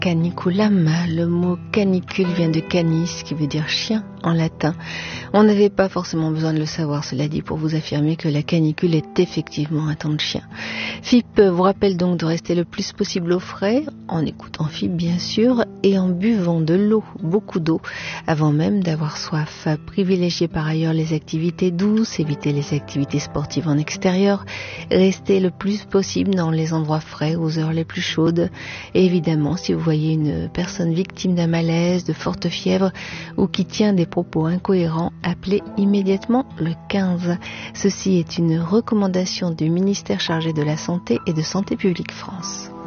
Caniculum. Le mot canicule vient de canis, qui veut dire chien en latin. On n'avait pas forcément besoin de le savoir, cela dit, pour vous affirmer que la canicule est effectivement un temps de chien. FIP vous rappelle donc de rester le plus possible au frais, en écoutant FIP bien sûr, et en buvant de l'eau, beaucoup d'eau, avant même d'avoir soif. Privilégiez par ailleurs les activités douces, évitez les activités sportives en extérieur, restez le plus possible dans les endroits frais aux heures les plus chaudes. Et évidemment, si vous voyez une personne victime d'un malaise, de forte fièvre ou qui tient des propos incohérents, appelez immédiatement le 15. Ceci est une recommandation du ministère chargé de la Santé et de Santé publique France.